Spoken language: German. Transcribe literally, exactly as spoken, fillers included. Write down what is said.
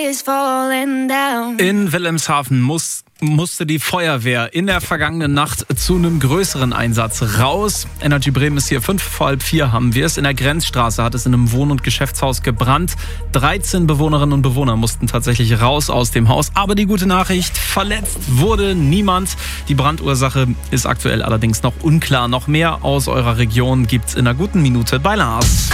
In Wilhelmshaven muss, musste die Feuerwehr in der vergangenen Nacht zu einem größeren Einsatz raus. Energy Bremen ist hier, fünf vor halb vier haben wir es. In der Grenzstraße hat es in einem Wohn- und Geschäftshaus gebrannt. dreizehn Bewohnerinnen und Bewohner mussten tatsächlich raus aus dem Haus. Aber die gute Nachricht, verletzt wurde niemand. Die Brandursache ist aktuell allerdings noch unklar. Noch mehr aus eurer Region gibt's in einer guten Minute bei Lars.